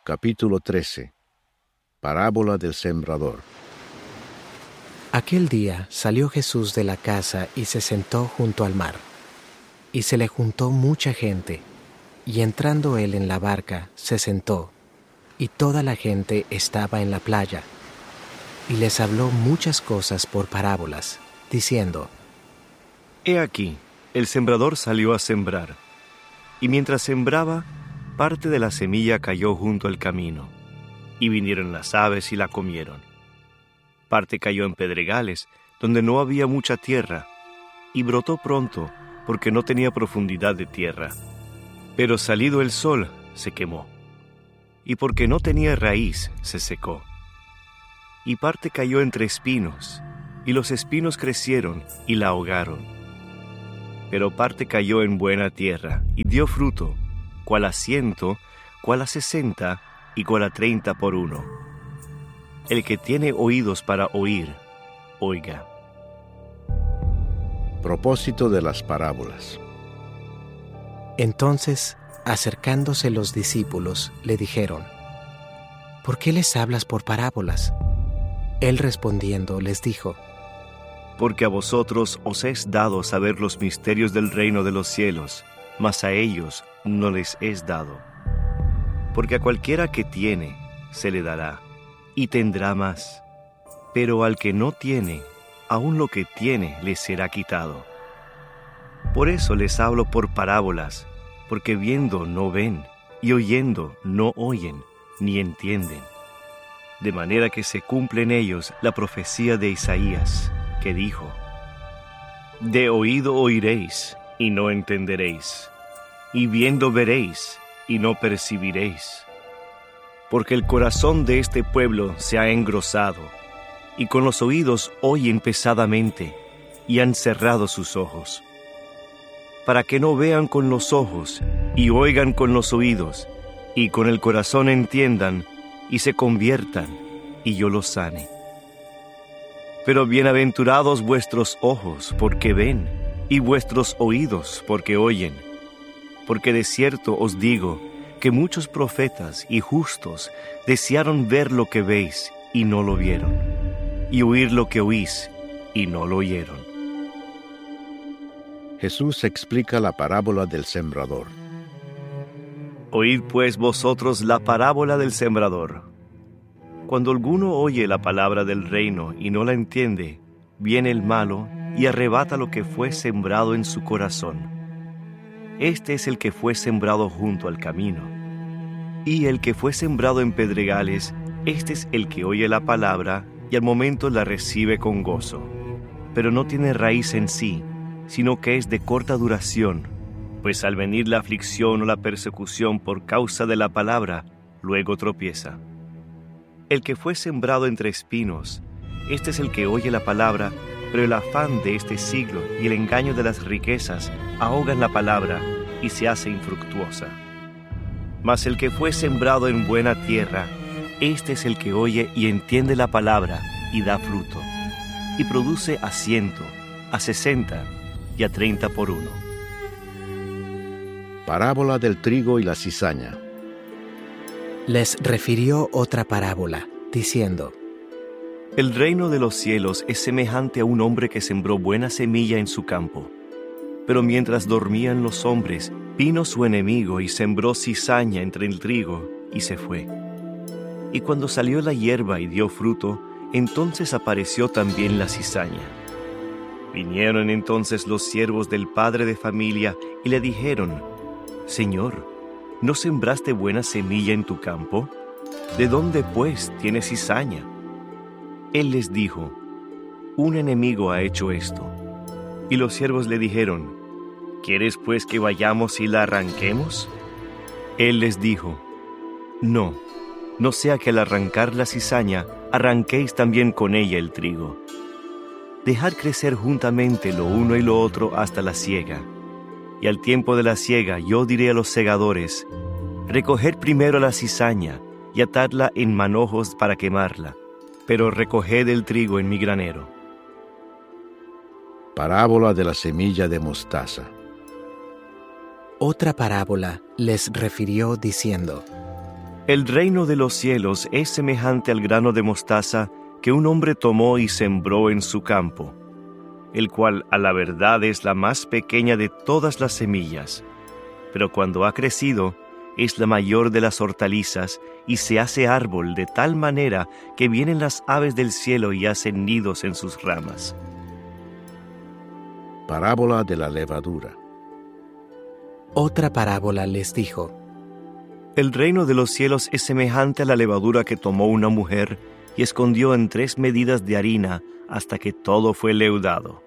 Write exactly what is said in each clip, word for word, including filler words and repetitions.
Capítulo trece. Parábola del sembrador. Aquel día salió Jesús de la casa y se sentó junto al mar. Y se le juntó mucha gente, y entrando él en la barca, se sentó, y toda la gente estaba en la playa. Y les habló muchas cosas por parábolas, diciendo: He aquí, el sembrador salió a sembrar, y mientras sembraba, parte de la semilla cayó junto al camino, y vinieron las aves y la comieron. Parte cayó en pedregales, donde no había mucha tierra, y brotó pronto, porque no tenía profundidad de tierra. Pero salido el sol, se quemó, y porque no tenía raíz, se secó. Y parte cayó entre espinos, y los espinos crecieron y la ahogaron. Pero parte cayó en buena tierra, y dio fruto, cual a ciento, cual a sesenta, y cual a treinta por uno. El que tiene oídos para oír, oiga. Propósito de las parábolas. Entonces, acercándose los discípulos, le dijeron: ¿Por qué les hablas por parábolas? Él respondiendo les dijo: Porque a vosotros os es dado saber los misterios del reino de los cielos, mas a ellos no les es dado. Porque a cualquiera que tiene, se le dará, y tendrá más. Pero al que no tiene, aun lo que tiene le será quitado. Por eso les hablo por parábolas, porque viendo no ven, y oyendo no oyen, ni entienden. De manera que se cumple en ellos la profecía de Isaías, que dijo: De oído oiréis, y no entenderéis, y viendo veréis, y no percibiréis. Porque el corazón de este pueblo se ha engrosado, y con los oídos oyen pesadamente, y han cerrado sus ojos, para que no vean con los ojos, y oigan con los oídos, y con el corazón entiendan, y se conviertan, y yo los sane. Pero bienaventurados vuestros ojos, porque ven, y vuestros oídos, porque oyen. Porque de cierto os digo, que muchos profetas y justos desearon ver lo que veis, y no lo vieron, y oír lo que oís, y no lo oyeron. Jesús explica la parábola del sembrador. Oíd pues vosotros la parábola del sembrador. Cuando alguno oye la palabra del reino y no la entiende, viene el malo y arrebata lo que fue sembrado en su corazón. Este es el que fue sembrado junto al camino. Y el que fue sembrado en pedregales, este es el que oye la palabra y al momento la recibe con gozo. Pero no tiene raíz en sí, sino que es de corta duración, pues al venir la aflicción o la persecución por causa de la palabra, luego tropieza. El que fue sembrado entre espinos, este es el que oye la palabra, pero el afán de este siglo y el engaño de las riquezas ahogan la palabra y se hace infructuosa. Mas el que fue sembrado en buena tierra, este es el que oye y entiende la palabra y da fruto, y produce a ciento, a sesenta y a treinta por uno. Parábola del trigo y la cizaña. Les refirió otra parábola, diciendo: El reino de los cielos es semejante a un hombre que sembró buena semilla en su campo. Pero mientras dormían los hombres, vino su enemigo y sembró cizaña entre el trigo, y se fue. Y cuando salió la hierba y dio fruto, entonces apareció también la cizaña. Vinieron entonces los siervos del padre de familia y le dijeron: Señor, ¿no sembraste buena semilla en tu campo? ¿De dónde, pues, tienes cizaña? Él les dijo: Un enemigo ha hecho esto. Y los siervos le dijeron: ¿Quieres, pues, que vayamos y la arranquemos? Él les dijo: No, no sea que al arrancar la cizaña, arranquéis también con ella el trigo. Dejad crecer juntamente lo uno y lo otro hasta la siega. Y al tiempo de la siega yo diré a los segadores: Recoged primero la cizaña y atadla en manojos para quemarla, pero recoged el trigo en mi granero. Parábola de la semilla de mostaza. Otra parábola les refirió diciendo: El reino de los cielos es semejante al grano de mostaza que un hombre tomó y sembró en su campo, el cual a la verdad es la más pequeña de todas las semillas, pero cuando ha crecido es la mayor de las hortalizas y se hace árbol de tal manera que vienen las aves del cielo y hacen nidos en sus ramas. Parábola de la levadura. Otra parábola les dijo: El reino de los cielos es semejante a la levadura que tomó una mujer y escondió en tres medidas de harina hasta que todo fue leudado.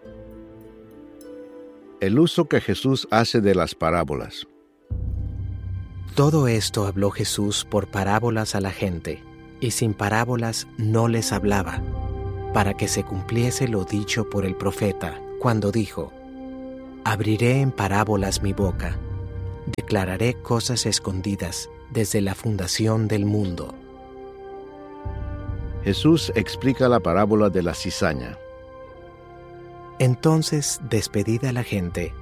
El uso que Jesús hace de las parábolas. Todo esto habló Jesús por parábolas a la gente, y sin parábolas no les hablaba, para que se cumpliese lo dicho por el profeta, cuando dijo: Abriré en parábolas mi boca, declararé cosas escondidas desde la fundación del mundo. Jesús explica la parábola de la cizaña. Entonces, despedida la gente,